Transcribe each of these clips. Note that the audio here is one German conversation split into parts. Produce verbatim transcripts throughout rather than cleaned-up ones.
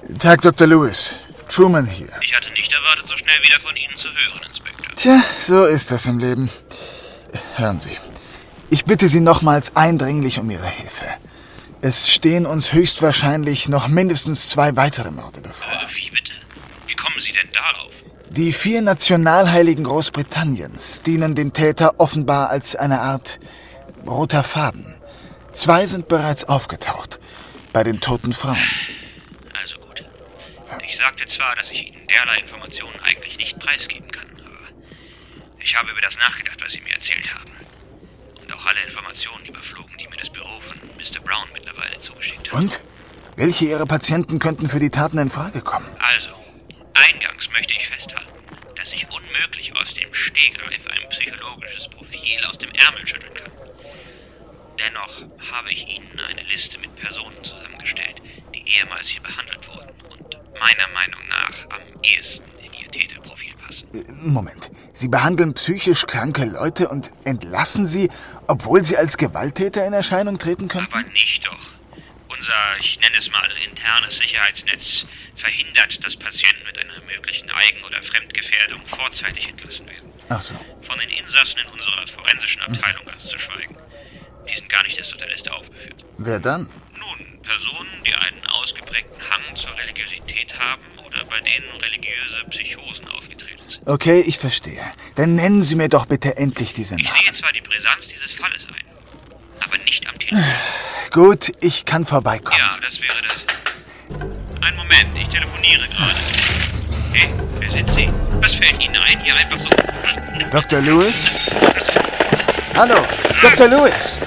Tag, Doktor Lewis. Truman hier. Ich hatte nicht erwartet, so schnell wieder von Ihnen zu hören, Inspektor. Tja, so ist das im Leben. Hören Sie, ich bitte Sie nochmals eindringlich um Ihre Hilfe. Es stehen uns höchstwahrscheinlich noch mindestens zwei weitere Morde bevor. Äh, wie bitte? Wie kommen Sie denn darauf? Die vier Nationalheiligen Großbritanniens dienen dem Täter offenbar als eine Art roter Faden. Zwei sind bereits aufgetaucht. Bei den toten Frauen. Also gut. Ich sagte zwar, dass ich Ihnen derlei Informationen eigentlich nicht preisgeben kann, aber ich habe über das nachgedacht, was Sie mir erzählt haben. Und auch alle Informationen überflogen, die mir das Büro von Mister Brown mittlerweile zugeschickt hat. Und? Welche Ihrer Patienten könnten für die Taten in Frage kommen? Also, eingangs möchte ich festhalten, dass ich unmöglich aus dem Stegreif ein psychologisches Profil aus dem Ärmel schütteln kann. Dennoch habe ich Ihnen eine Liste mit Personen zusammengestellt, die ehemals hier behandelt wurden und meiner Meinung nach am ehesten in Ihr Täterprofil passen. Moment. Sie behandeln psychisch kranke Leute und entlassen sie, obwohl sie als Gewalttäter in Erscheinung treten können? Aber nicht doch. Unser, ich nenne es mal, internes Sicherheitsnetz verhindert, dass Patienten mit einer möglichen Eigen- oder Fremdgefährdung vorzeitig entlassen werden. Ach so. Von den Insassen in unserer forensischen Abteilung ganz zu schweigen. Die sind gar nicht erst auf der Liste aufgeführt. Wer dann? Nun, Personen, die einen ausgeprägten Hang zur Religiosität haben oder bei denen religiöse Psychosen aufgetreten sind. Okay, ich verstehe. Dann nennen Sie mir doch bitte endlich diese Ich Namen. sehe zwar die Brisanz dieses Falles ein, aber nicht am Telefon. Gut, ich kann vorbeikommen. Ja, das wäre das. Einen Moment, ich telefoniere gerade. Hey, wer sind Sie? Was fällt Ihnen ein, hier einfach so... Doktor Lewis? Hallo, Doktor Lewis!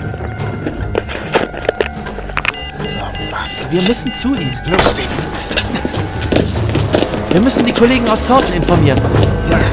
Wir müssen zu ihm. Los, Steven. Wir müssen die Kollegen aus Taunton informieren. Ja.